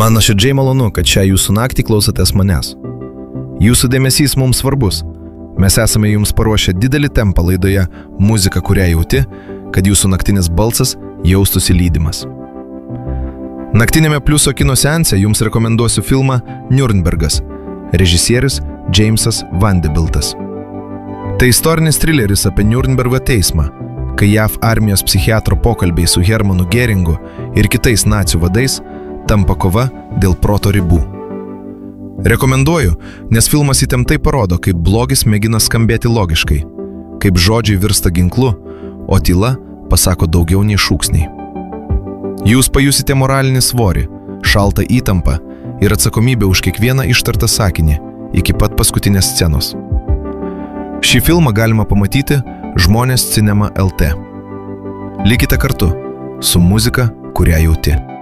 Man nuoširdžiai malonu, kad šią jūsų naktį klausotės manęs. Jūsų dėmesys mums svarbus. Mes esame jums paruošę didelį tempą laidoje Muzika, kurią jauti, kad jūsų naktinis balsas jaustųsi lydimas. Naktinėme Pliuso kino seanse jums rekomenduosiu filmą Niurnbergas, režisierius Jamesas Vanderbiltas. Tai istorinis trileris apie Niurnbergo teismą, kai JAV armijos psichiatro pokalbiai su Hermanu Geringu ir kitais nacių vadais tampa kova dėl proto ribų. Rekomenduoju, nes filmas įtemptai parodo, kaip blogis mėgina skambėti logiškai, kaip žodžiai virsta ginklu, o tyla pasako daugiau nei šūksniai. Jūs pajusite moralinį svorį, šaltą įtampą ir atsakomybę už kiekvieną ištartą sakinį iki pat paskutinės scenos. Šį filmą galima pamatyti Žmonės Cinema LT. Likite kartu su Muzika, kurią jauti.